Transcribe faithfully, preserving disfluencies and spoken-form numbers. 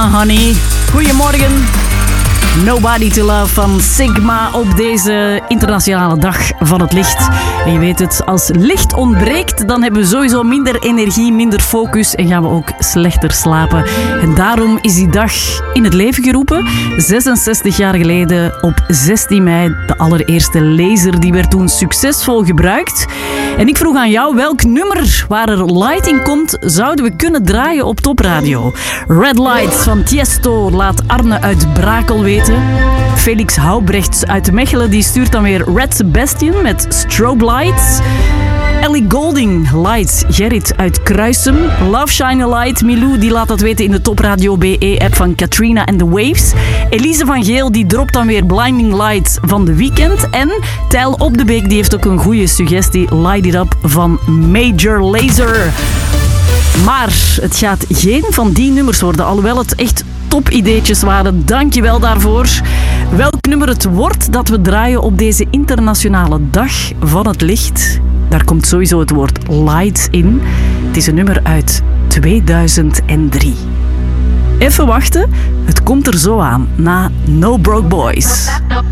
Sigma, honey. Goedemorgen. Nobody to Love van Sigma op deze internationale dag van het licht. En je weet het, als licht ontbreekt, dan hebben we sowieso minder energie, minder focus en gaan we ook slechter slapen. En daarom is die dag in het leven geroepen. zesenzestig jaar geleden, op zestien mei, de allereerste laser, die werd toen succesvol gebruikt. En ik vroeg aan jou, welk nummer waar er light in komt, zouden we kunnen draaien op Topradio? Red Lights van Tiesto laat Arne uit Brakel weten. Felix Houbrechts uit Mechelen die stuurt dan weer Red Sebastian met Strobe Lights. Ellie Goulding, Lights, Gerrit uit Kruisem. Love Shine a Light, Milou die laat dat weten in de Topradio B E-app van Katrina and the Waves. Elise van Geel die dropt dan weer Blinding Lights van The Weeknd. En Tijl op de Beek die heeft ook een goede suggestie, Light It Up van Major Lazer. Maar het gaat geen van die nummers worden, alhoewel het echt top-ideetjes waren. Dank je wel daarvoor. Welk nummer het wordt dat we draaien op deze internationale dag van het licht? Daar komt sowieso het woord lights in. Het is een nummer uit tweeduizend drie. Even wachten, het komt er zo aan na No Broke Boys.